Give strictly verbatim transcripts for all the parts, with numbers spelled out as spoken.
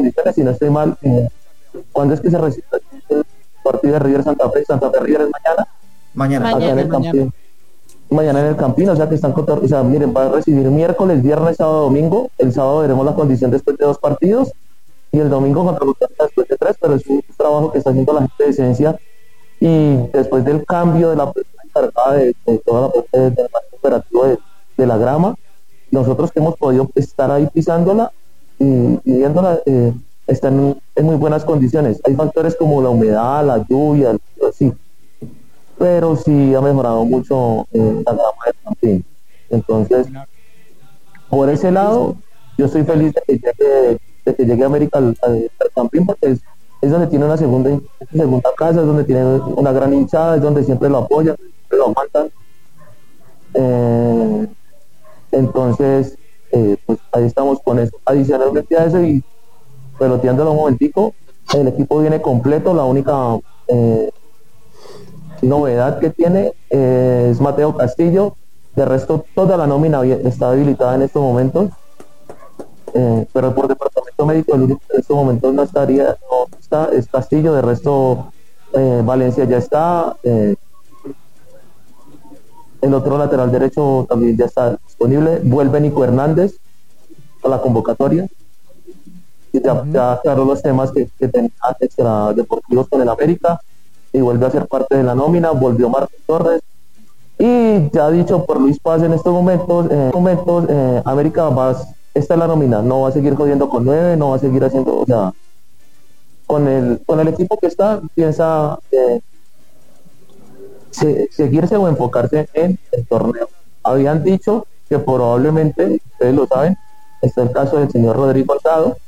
condiciones, si no estoy mal, eh, ¿cuándo es que se recibe el partido de River Santa Fe? Santa Fe River es mañana. Mañana. Acá en el Mañana. Campín. Mañana en el Campín, o sea que están con, o sea, miren, va a recibir miércoles, viernes, sábado, domingo. El sábado veremos la condición después de dos partidos y el domingo contra Boca después de tres, pero es un trabajo que está haciendo la gente de Esencia y después del cambio de la persona encargada de, de toda la parte del de operativo de, de la grama, nosotros que hemos podido estar ahí pisándola y, y viéndola, eh, están en, en muy buenas condiciones. Hay factores como la humedad, la lluvia, así, pero sí ha mejorado mucho eh, la gama del Campín. Entonces, por ese lado, yo estoy feliz de que llegue, de que llegue América al, al, al Campín, porque es, es donde tiene una segunda, segunda casa, es donde tiene una gran hinchada, es donde siempre lo apoyan, siempre lo aguantan. Eh, entonces, eh, pues ahí estamos con eso. Adicionalmente a eso, y peloteándolo un momentico, el equipo viene completo. La única eh, novedad que tiene eh, es Mateo Castillo. De resto, toda la nómina está habilitada en estos momentos, eh, pero por departamento médico el único que en estos momentos no estaría, no está, es Castillo. De resto, eh, Valencia ya está, eh, el otro lateral derecho también ya está disponible. Vuelve Nico Hernández a la convocatoria. Y ya, uh-huh. ya aclaró los temas que, que tenía extra deportivos con el América y vuelve a ser parte de la nómina. Volvió Marcos Torres y ya dicho por Luis Paz en estos momentos, eh, momentos eh, América va, esta es la nómina, no va a seguir jodiendo con nueve, no va a seguir haciendo, o sea, con el con el equipo que está, piensa eh, se, seguirse o enfocarse en el torneo. Habían dicho que probablemente, ustedes lo saben, está el caso del señor Rodrigo Alzado,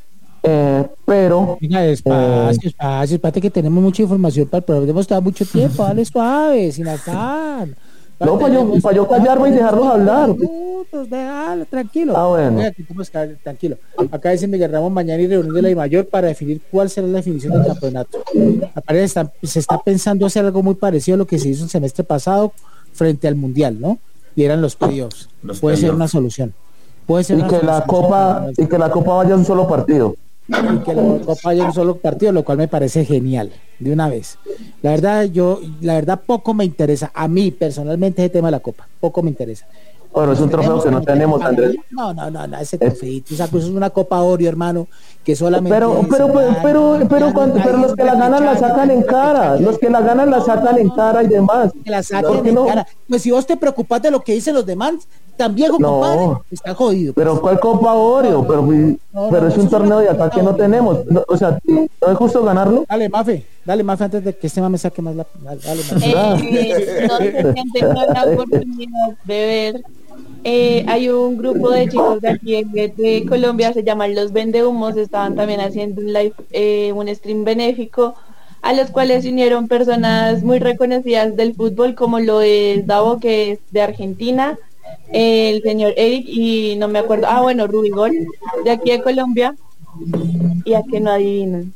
eh, pero venga, despacio, eh, despacio, espérate que tenemos mucha información para el programa, hemos estado mucho tiempo, dale suave, sin afán. No, para yo, pa yo callarme y dejarlos hablar. Minutos, déjalo, tranquilo. Ah, bueno. Venga, tranquilo. Acá dice Miguel Ramón, mañana y reunión de la I Mayor para definir cuál será la definición del campeonato. Aparece, está, se está pensando hacer algo muy parecido a lo que se hizo el semestre pasado frente al Mundial, ¿no? Y eran los playoffs. Los Puede playoffs. ser una solución. Puede ser y una que solución. la copa y que la copa vaya a un solo partido. Y que la copa vaya a un solo partido, lo cual me parece genial, de una vez. La verdad, yo, la verdad, poco me interesa, a mí personalmente ese tema de la copa, poco me interesa. Bueno, es un trofeo que no tenemos, Andrés. No, no, no, no, ese trofeito, esa cosa es una copa Oreo, hermano, que solamente. Pero, pero, pero, pero, pero, cuando, pero los que la ganan la sacan en cara, los que la ganan la sacan en cara y demás. Que la saquen en cara. Pues si vos te preocupás de lo que dicen los demás, también, compadre, no, está jodido. Pues. Pero ¿cuál copa Oreo? Pero, no, pero no, es un torneo de acá que no tenemos. No, o sea, ¿no es justo ganarlo? Dale, Mafe, dale, Mafe, antes de que este mame saque más la. Dale, Mafe. Eh, no sé si han tenido la oportunidad de ver. Eh, hay un grupo de chicos de aquí de, de Colombia, se llaman Los Vendehumos, estaban también haciendo un live, eh, un stream benéfico, a los cuales se unieron personas muy reconocidas del fútbol, como lo es Davo, que es de Argentina, el señor Eric y no me acuerdo, ah bueno, Rubigol, de aquí de Colombia, y a que no adivinan.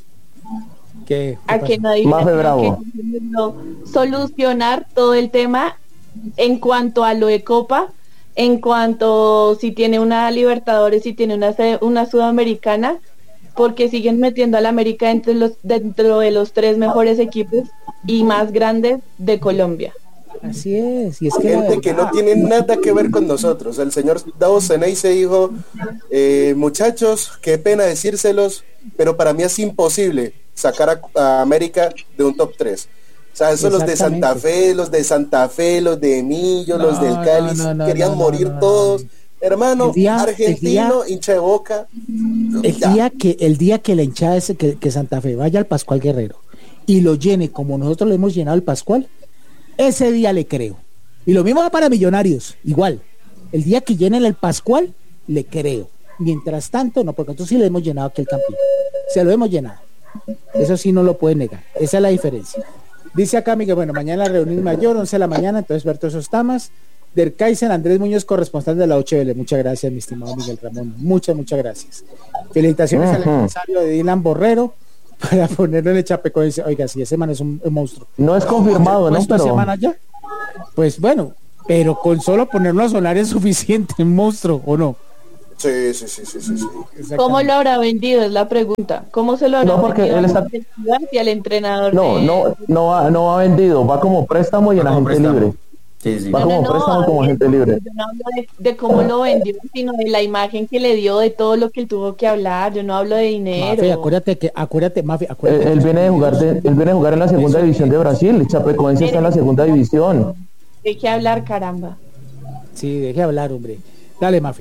¿Qué? A que no adivinan. Que no solucionar todo el tema en cuanto a lo de Copa, en cuanto si tiene una Libertadores, si tiene una una Sudamericana, porque siguen metiendo a la América entre los, dentro de los tres mejores equipos y más grandes de Colombia. Así es, y es que gente que no tiene nada que ver con nosotros. El señor Davo Ceney se dijo, eh, muchachos, qué pena decírselos, pero para mí es imposible sacar a, a América de un top tres. O sea, esos los de Santa Fe, los de Santa Fe, los de Emilio, no, los del Cali, no, no, no, querían no, no, morir no, no, todos. Hermano, el día, argentino, el día, hincha de Boca. El ya. día que el día que la hinchada es que, que Santa Fe vaya al Pascual Guerrero y lo llene como nosotros le hemos llenado el Pascual, ese día le creo. Y lo mismo va para Millonarios, igual. El día que llenen el Pascual, le creo. Mientras tanto, no, porque nosotros sí le hemos llenado aquel campeón. Se lo hemos llenado. Eso sí no lo puede negar. Esa es la diferencia. Dice acá Miguel, bueno, mañana la reunión mayor, once de la mañana, entonces ver todos esos temas. Del Kaiser, Andrés Muñoz, corresponsal de la O H L. Muchas gracias, mi estimado Miguel Ramón. Muchas, muchas gracias. Felicitaciones uh-huh. al aniversario de Dylan Borrero para ponerlo en el chapeco. Oiga, si ese man es un, un monstruo. No es confirmado, ¿no? Pero... semana ya? Pues bueno, pero con solo ponerlo a sonar es suficiente, un monstruo, ¿o no? Sí, sí, sí, sí, sí, sí. ¿Cómo lo habrá vendido? Es la pregunta. ¿Cómo se lo habrá No, porque vendido él está- y al entrenador? No, de- no, no va, no va vendido, va como préstamo y Va en como agente préstamo. libre. Sí, sí. Va como no, préstamo, a como ver, agente libre. Yo no hablo de, de cómo lo vendió, sino de la imagen que le dio, de todo lo que él tuvo que hablar. Yo no hablo de dinero. Mafe, acuérdate que, acuérdate, Mafe, Él, acuérdate. él que- viene de jugar de- él viene de jugar en la segunda división de Brasil. Chapecoense está en la segunda división. Hay que hablar, caramba. Sí, deje hablar, hombre. Dale, Mafe.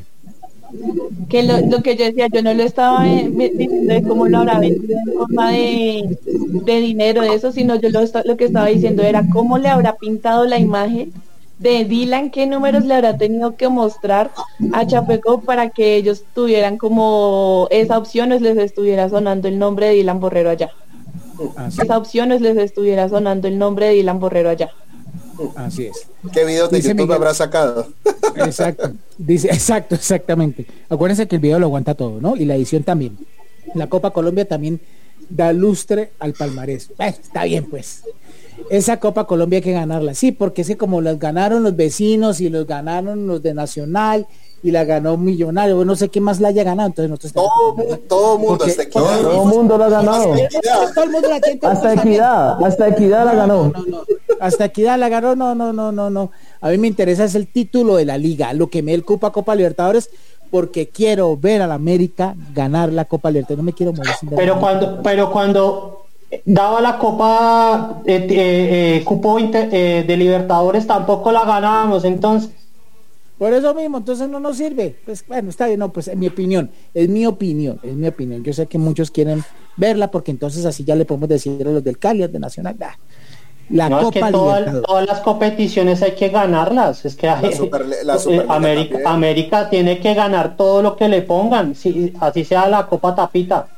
Que lo, lo que yo decía, yo no lo estaba eh, me- diciendo de cómo lo habrá vendido en forma de, de dinero, de eso, sino yo lo, esta- lo que estaba diciendo era cómo le habrá pintado la imagen de Dylan, qué números le habrá tenido que mostrar a Chapeco para que ellos tuvieran como esa opción, o les estuviera sonando el nombre de Dylan Borrero allá. Así, Esa opción, o les estuviera sonando el nombre de Dylan Borrero allá. así es. ¿Qué videos de Dice YouTube Miguel. habrá sacado? Exacto. Dice, exacto, exactamente. Acuérdense que el video lo aguanta todo, ¿no? Y la edición también. La Copa Colombia también da lustre al palmarés. Bueno, está bien, pues. Esa Copa Colombia hay que ganarla. Sí, porque es que como las ganaron los vecinos y los ganaron los de Nacional y la ganó Millonario, bueno, no sé qué más la haya ganado, entonces nosotros Todo, tenemos que- mu- todo mundo, Porque- hasta aquí. Todo el mundo lo ha ganado. Todo el mundo la tiene, todo el Hasta mundo la Equidad, hasta Equidad la ganó. no, no. Hasta Equidad la ganó, no, no, no, no, no. A mí me interesa es el título de la liga, lo que me dé el Copa Copa Libertadores, porque quiero ver a la América ganar la Copa Libertadores. No me quiero morir sin ver Pero la- cuando, pero cuando daba la Copa eh, eh, eh, cupo inter- eh, de Libertadores tampoco la ganábamos, entonces. Por eso mismo, entonces no nos sirve. Pues bueno, está bien, no, pues en mi opinión, es mi opinión, es mi opinión. Yo sé que muchos quieren verla porque entonces así ya le podemos decir a los del Cali, a los de Nacional, ah, la No, es que Copa toda- Libertadores. todas las competiciones hay que ganarlas. Es que hay- Superle- la eh, Superliga América, también. América tiene que ganar todo lo que le pongan, si, así sea la Copa Tapita.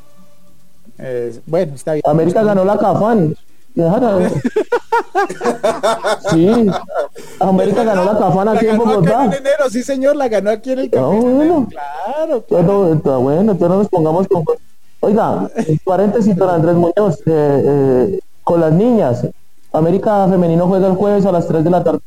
Eh, bueno, está bien. América ganó la Cafán. Déjala. Sí, América ganó la Cafán aquí en Bogotá. enero, sí señor, la ganó aquí en el Ah, bueno. Claro, Bueno, está bueno, entonces no nos pongamos con... Oiga, en paréntesis, don Andrés Muñoz, eh, eh, con las niñas, América Femenino juega el jueves a las tres de la tarde.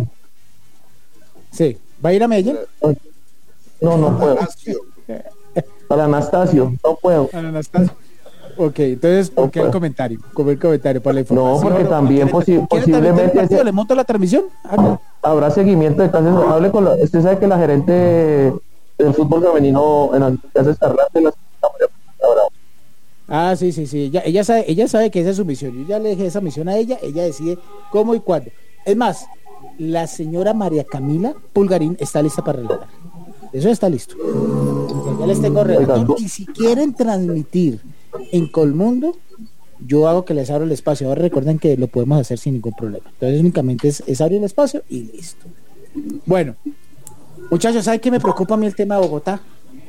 sí. ¿Va a ir a Medellín? No, no puedo. Para Anastasio, no puedo. Anastasio. Ok, entonces, ¿por qué el comentario? ¿Cómo el comentario para la información? No, porque también posi- ¿Quiere transmitir el posiblemente partido? ese- ¿Le monto la transmisión? Ah, habrá seguimiento de clases. Hable con la, usted sabe que la gerente del fútbol femenino en Antioquia Escarlate la ahora. Ah, sí, sí, sí. Ella, ella sabe, ella sabe que esa es su misión. Yo ya le dejé esa misión a ella. Ella decide cómo y cuándo. Es más, la señora María Camila Pulgarín está lista para relatar. Eso está listo. O sea, ya les tengo relator. Oiga, Y si quieren transmitir en Colmundo, yo hago que les abro el espacio. Ahora recuerden que lo podemos hacer sin ningún problema. Entonces únicamente es, es abrir el espacio y listo. Bueno, muchachos, ¿saben qué me preocupa a mí el tema de Bogotá?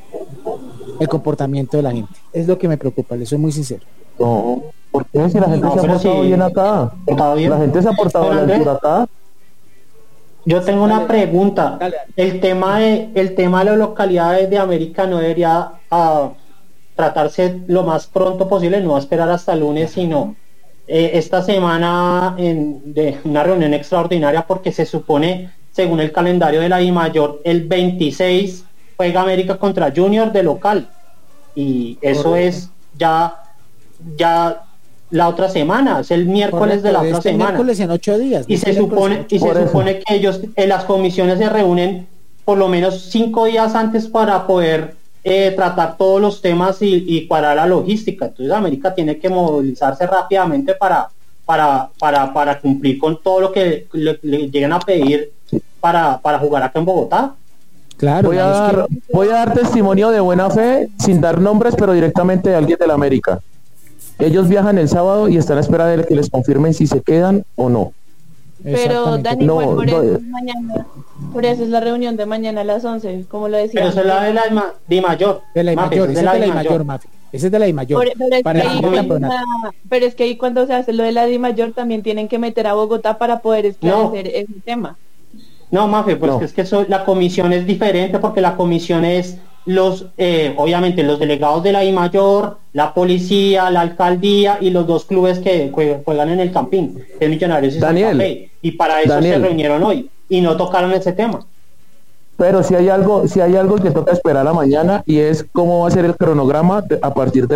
El comportamiento de la gente. Es lo que me preocupa, les soy muy sincero. No, porque si la gente No, se ha pero portado sí, bien acá. portado bien. La gente se ha portado Pero, a la Andrés, altura acá. Yo tengo una Dale, pregunta. dale. El tema de el tema de las localidades de América no debería ah, tratarse lo más pronto posible, no esperar hasta el lunes, sino eh, esta semana en, de una reunión extraordinaria, porque se supone, según el calendario de la DIMAYOR, el veintiséis juega América contra Junior de local, y eso Correcto. es ya ya la otra semana, es el miércoles de la Correcto, otra este semana. miércoles en ocho días. Y este se miércoles en supone ocho y se Por eso. supone que ellos en las comisiones se reúnen por lo menos cinco días antes para poder eh, tratar todos los temas y, y cuadrar la logística. Entonces América tiene que movilizarse rápidamente para para para para cumplir con todo lo que le, le lleguen a pedir para para jugar acá en Bogotá. Claro, Voy a, es que- dar, voy a dar testimonio de buena fe, sin dar nombres, pero directamente de alguien de la América. Ellos viajan el sábado y están a espera de que les confirmen si se quedan o no. Pero Exactamente. Dani, No, igual por, no, eso eh. es mañana, por eso es la reunión de mañana a las once, como lo decía. Pero eso es la de la Dima- Dimayor. de la Mafe, mayor, eso ese es de la Dimayor. mayor, Mafi. Ese es de la mayor. Por- pero, es Para que el ahí siguiente hay campeonato. una- pero es que ahí cuando se hace lo de la DIMAYOR también tienen que meter a Bogotá para poder esclarecer ese tema. No, Mafe, pues No. es que eso, la comisión es diferente, porque la comisión es los, eh, obviamente, los delegados de la DIMAYOR, la policía, la alcaldía y los dos clubes que jue- juegan en el Campín, el Millonarios y Daniel, Santa Fe. Y para eso Daniel. se reunieron hoy y no tocaron ese tema. Pero si hay algo, si hay algo que toca esperar a mañana y es cómo va a ser el cronograma de- a partir de